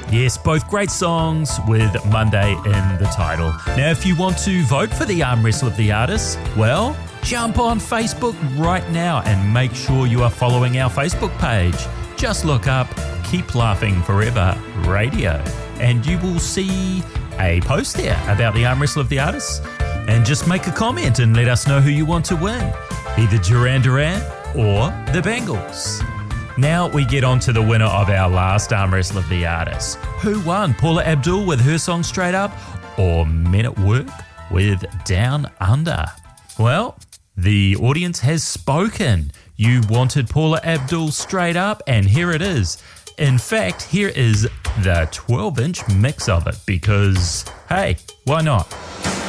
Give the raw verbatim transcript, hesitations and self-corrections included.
Yes, both great songs with Monday in the title. Now, if you want to vote for the Arm Wrestle of the Artists, well, jump on Facebook right now and make sure you are following our Facebook page. Just look up Keep Laughing Forever Radio and you will see a post there about the Arm Wrestle of the Artists. And just make a comment and let us know who you want to win, either Duran Duran or the Bengals. Now we get on to the winner of our last Arm Wrestle of the Artists. Who won? Paula Abdul with her song Straight Up or Men at Work with Down Under? Well, the audience has spoken. You wanted Paula Abdul Straight Up, and here it is. In fact, here is the twelve-inch mix of it because, hey, why not?